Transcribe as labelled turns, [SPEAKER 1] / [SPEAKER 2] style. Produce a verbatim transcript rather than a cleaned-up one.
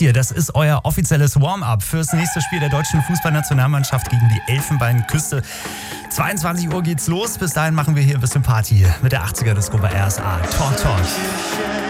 [SPEAKER 1] hier, das ist euer offizielles Warm-up fürs nächste Spiel der deutschen Fußballnationalmannschaft gegen die Elfenbeinküste. zweiundzwanzig Uhr geht's los. Bis dahin machen wir hier ein bisschen Party mit der achtziger Disco bei R S A. Talk, talk.